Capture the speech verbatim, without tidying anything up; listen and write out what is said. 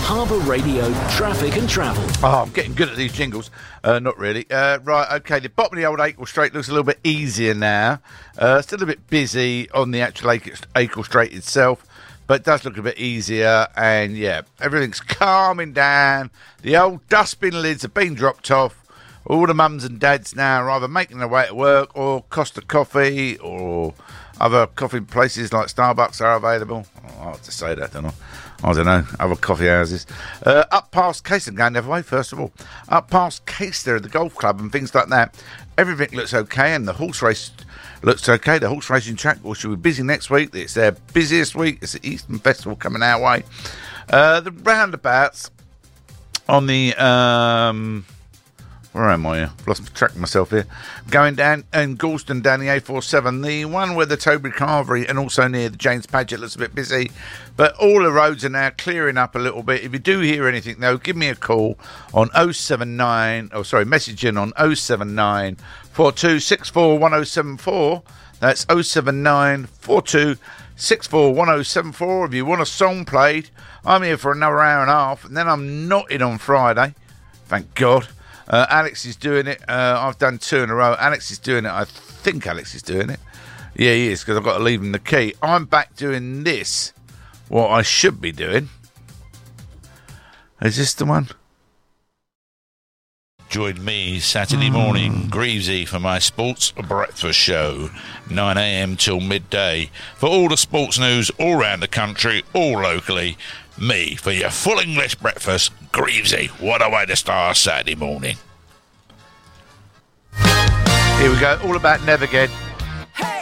Harbour Radio traffic and travel. Oh, I'm getting good at these jingles. Uh, not really. Uh, right, okay, the bottom of the old Acle Straight looks a little bit easier now. Uh, still a bit busy on the actual Acle Straight itself, but it does look a bit easier, and yeah, everything's calming down. The old dustbin lids have been dropped off. All the mums and dads now are either making their way to work or Costa Coffee or other coffee places like Starbucks are available. Oh, I have to say that, don't I? I don't know, other coffee houses. Uh, up past Caister, going the other way, first of all. Up past Caister, the golf club and things like that. Everything looks okay, and the horse race looks okay. The horse racing track will should be busy next week. It's their busiest week. It's the Eastern Festival coming our way. Uh, the roundabouts on the... Um, Where am I? I've lost track of myself here. Going down in Galston down the A forty-seven. The one where the Toby Carvery and also near the James Paget looks a bit busy. But all the roads are now clearing up a little bit. If you do hear anything, though, give me a call on oh seven nine... Oh, sorry, message in on oh seven nine, four two six four, one oh seven four. That's oh seven nine, four two six four, one oh seven four. If you want a song played, I'm here for another hour and a half. And then I'm not in on Friday. Thank God. Uh, Alex is doing it. Uh, I've done two in a row. Alex is doing it. I think Alex is doing it. Yeah, he is, because I've got to leave him the key. I'm back doing this, what I should be doing. Is this the one? Join me Saturday morning, Greavesy, for my sports breakfast show, nine a.m. till midday. For all the sports news all around the country, all locally, me for your full English breakfast, Greavesy. What a way to start Saturday morning. Here we go, all about Neverged.